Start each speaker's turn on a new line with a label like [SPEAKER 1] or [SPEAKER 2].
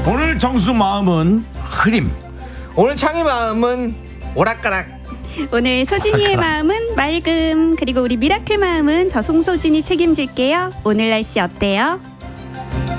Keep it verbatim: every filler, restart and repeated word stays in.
[SPEAKER 1] 오늘 정수 마음은 흐림.
[SPEAKER 2] 오늘 창의 마음은 오락가락.
[SPEAKER 3] 오늘 소진이의 마음은 맑음. 그리고 우리 미라클 마음은 저 송소진이 책임질게요. 오늘 날씨 어때요?